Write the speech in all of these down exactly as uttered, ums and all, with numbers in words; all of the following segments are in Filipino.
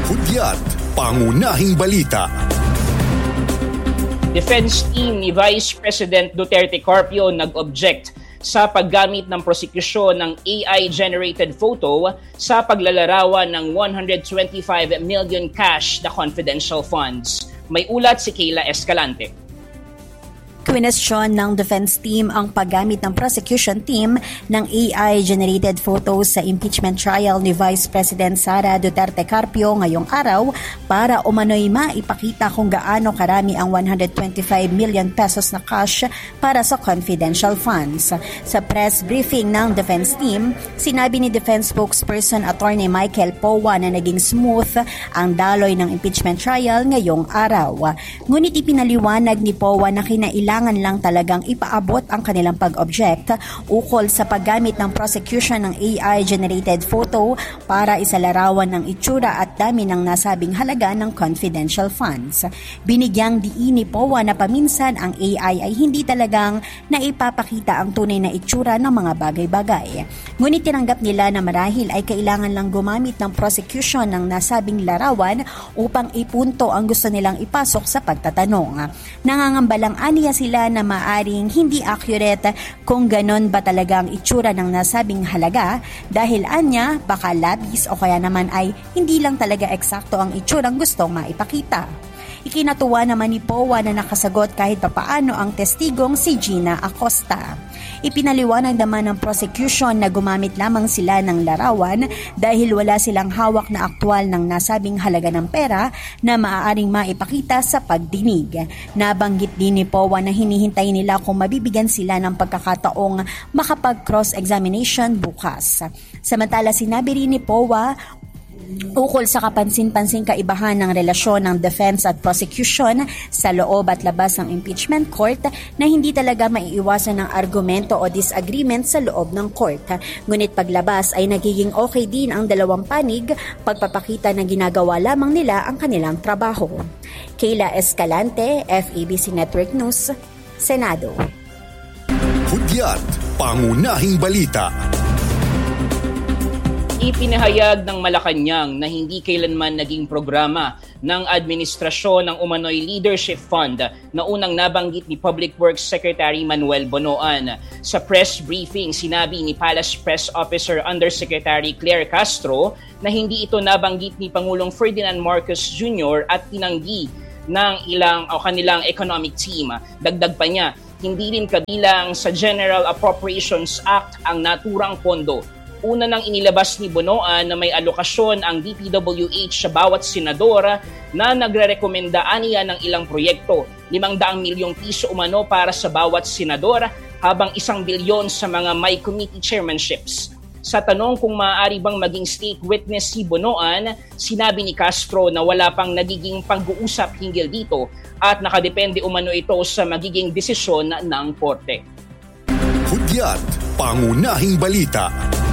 Hudyat, pangunahing balita. Defense team ni Vice President Duterte Carpio nag-object sa paggamit ng prosekusyon ng A I-generated photo sa paglalarawan ng one hundred twenty-five million cash na confidential funds. May ulat si Kayla Escalante. Kwinestyon ng defense team ang paggamit ng prosecution team ng A I-generated photos sa impeachment trial ni Vice President Sara Duterte Carpio ngayong araw para umano'y maipakita kung gaano karami ang one hundred twenty-five million pesos na cash para sa confidential funds. Sa press briefing ng defense team, sinabi ni defense spokesperson Attorney Michael Powa na naging smooth ang daloy ng impeachment trial ngayong araw. Ngunit ipinaliwanag ni Powa na kinailangan kailangan lang talagang ipaabot ang kanilang pag-object ukol sa paggamit ng prosecution ng A I-generated photo para isalarawan ng itsura at dami ng nasabing halaga ng confidential funds. Binigyang diin ni Powa na paminsan ang A I ay hindi talagang naipapakita ang tunay na itsura ng mga bagay-bagay. Ngunit tinanggap nila na marahil ay kailangan lang gumamit ng prosecution ng nasabing larawan upang ipunto ang gusto nilang ipasok sa pagtatanong. Nangangambalang aniya sila na maaring hindi accurate kung ganon ba talagang itsura ng nasabing halaga dahil anya baka labis o kaya naman ay hindi lang talaga eksakto ang itsurang gustong maipakita. Ikinatuwa naman ni Powa na nakasagot kahit papaano ang testigong si Gina Acosta. Ipinaliwanag naman ng prosecution na gumamit lamang sila ng larawan dahil wala silang hawak na aktwal ng nasabing halaga ng pera na maaaring maipakita sa pagdinig. Nabanggit din ni Powa na hinihintay nila kung mabibigyan sila ng pagkakataong makapag-cross-examination bukas. Samantala sinabi rin ni Powa ukol sa kapansin-pansing kaibahan ng relasyon ng defense at prosecution sa loob at labas ng impeachment court na hindi talaga maiiwasan ng argumento o disagreement sa loob ng court. Ngunit paglabas ay nagiging okay din ang dalawang panig, pagpapakita na ginagawa lamang nila ang kanilang trabaho. Kayla Escalante, F A B C Network News, Senado. Hudyat, pangunahing balita. Ipinahayag ng Malacanang na hindi kailanman naging programa ng administrasyon ng umano'y Leadership Fund na unang nabanggit ni Public Works Secretary Manuel Bonoan. Sa press briefing, sinabi ni Palace Press Officer Undersecretary Claire Castro na hindi ito nabanggit ni Pangulong Ferdinand Marcos Junior at tinanggi ng ilang o kanilang economic team. Dagdag pa niya, hindi rin kabilang sa General Appropriations Act ang naturang pondo. Una nang inilabas ni Bonoan na may alokasyon ang D P W H sa bawat senador na nagre-rekomenda aniya ng ilang proyekto. limang daang milyong piso umano para sa bawat senador habang isang bilyon sa mga may committee chairmanships. Sa tanong kung maaari bang maging state witness si Bonoan, sinabi ni Castro na wala pang nagiging pag-uusap hinggil dito at nakadepende umano ito sa magiging desisyon ng korte. Hudyat, pangunahing balita.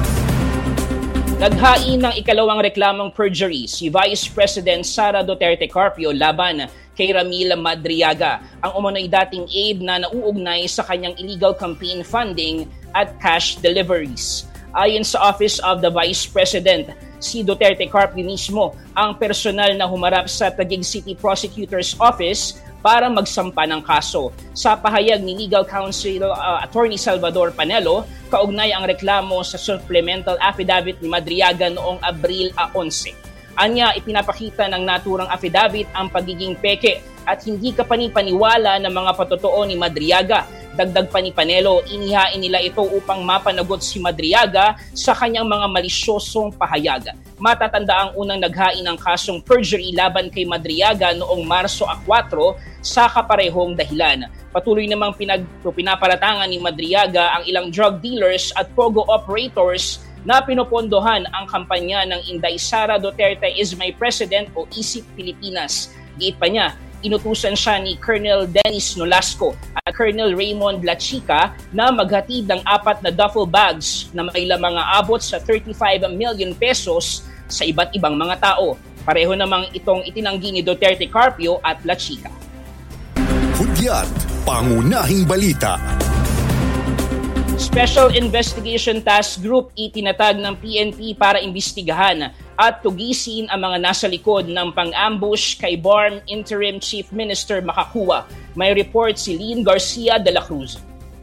Naghain ng ikalawang reklamong perjury si Vice President Sara Duterte Carpio laban kay Ramil Madriaga, ang umano'y dating aide na nauugnay sa kanyang illegal campaign funding at cash deliveries. Ayon sa Office of the Vice President, si Duterte Carpio mismo ang personal na humarap sa Taguig City Prosecutor's Office para magsampa ng kaso. Sa pahayag ni Legal Counsel uh, Attorney Salvador Panelo, kaugnay ang reklamo sa supplemental affidavit ni Madriaga noong Abril eleven. Anya, ipinapakita ng naturang affidavit ang pagiging peke at hindi kapanipaniwala ng mga patotoo ni Madriaga. Dagdag pa ni Panelo, inihain nila ito upang mapanagot si Madriaga sa kanyang mga malisyosong pahayag. Matatanda ang unang naghain ng kasong perjury laban kay Madriaga noong Marso four sa kaparehong dahilan. Patuloy namang pinag- pinaparatangan ni Madriaga ang ilang drug dealers at pogo operators na pinopondohan ang kampanya ng Inday Sara Duterte is my President o Isip Pilipinas. Giit pa niya, inutusan siya ni Colonel Dennis Nolasco at Colonel Raymond Lachica na maghatid ng apat na duffel bags na may lamang abot sa thirty-five million pesos sa iba't ibang mga tao. Pareho namang itong itinanggi ni Duterte Carpio at Lachica. Hudyat, pangunahing balita. Special Investigation Task Group itinatag ng P N P para imbestigahan at tugisin ang mga nasa likod ng pang-ambush kay B A R M Interim Chief Minister Makakua. May report si Lynn Garcia de la Cruz.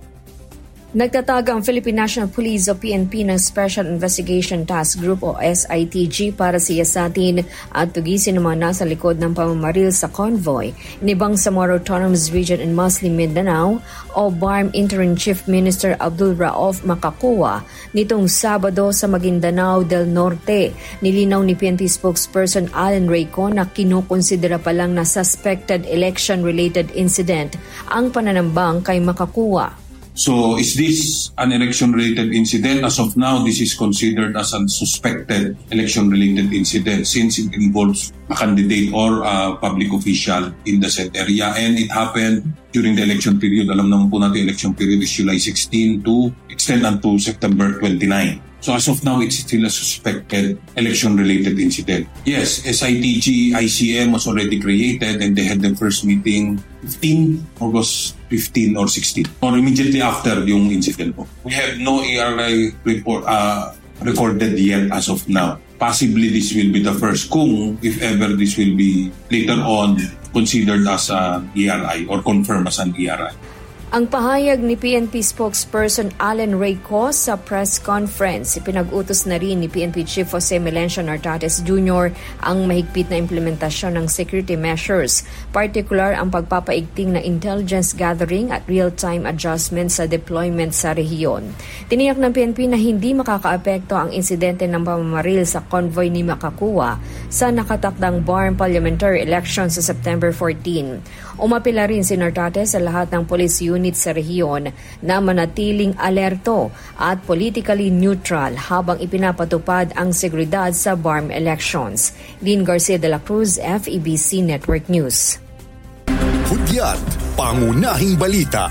Nagtatag ang Philippine National Police o P N P ng Special Investigation Task Group o S I T G para siyasatin at tugisin ang mga nasa likod ng pamamaril sa convoy ni Bangsamoro Autonomous Region in Muslim Mindanao o B A R M Interim Chief Minister Abdul Rauf Makakua nitong Sabado sa Maguindanao del Norte. Nilinaw ni P N P spokesperson Allen Rayco na kinukonsidera pa lang na suspected election-related incident ang pananambang kay Makakua. So is this an election-related incident? As of now, this is considered as a suspected election-related incident since it involves a candidate or a public official in the said area. And it happened during the election period. Alam naman po natin, election period is July sixteen to extend until September twenty-ninth. So as of now, it's still a suspected election-related incident. Yes, S I T G I C M was already created and they had the first meeting fifteen August fifteen or sixteen or immediately after yung incident po. We have no A R I report uh, recorded yet as of now. Possibly this will be the first kung if ever this will be later on considered as an E R I or confirmed as an E R I. Ang pahayag ni P N P spokesperson Allen Rayco sa press conference, ipinag-utos na rin ni P N P Chief Jose Melencio Nartates Junior ang mahigpit na implementasyon ng security measures, particular ang pagpapaigting na intelligence gathering at real-time adjustment sa deployment sa rehiyon. Tiniyak ng P N P na hindi makakaapekto ang insidente ng pamamaril sa convoy ni Makakua sa nakatakdang B A R M parliamentary election sa September fourteenth. Umapila rin si Nartates sa lahat ng police unit sa rehiyon na manatiling alerto at politically neutral habang ipinapatupad ang seguridad sa B A R M elections. Lynn Garcia de la Cruz, F E B C Network News. Hudyat, pangunahing balita.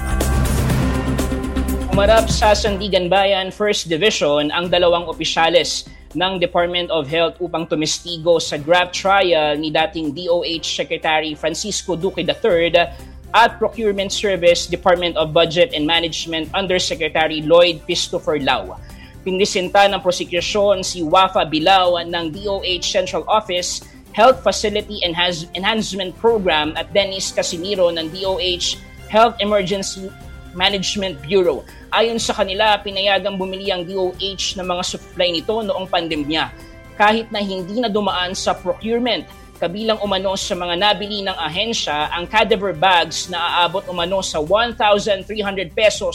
Umarap sa Sandigan Bayan First Division ang dalawang opisyales ng Department of Health upang tumestigo sa graft trial ni dating D O H Secretary Francisco Duque the third at Procurement Service Department of Budget and Management Undersecretary Lloyd Christopher Lau. Pinresenta ng prosekusyon si Wafa Bilao ng D O H Central Office Health Facility Enhance- Enhancement Program at Dennis Casimiro ng D O H Health Emergency Management Bureau. Ayon sa kanila, pinayagang bumili ang D O H ng mga supply nito noong pandemya kahit na hindi na dumaan sa procurement. Kabilang umano sa mga nabili ng ahensya ang cadaver bags na aabot umano sa one thousand three hundred pesos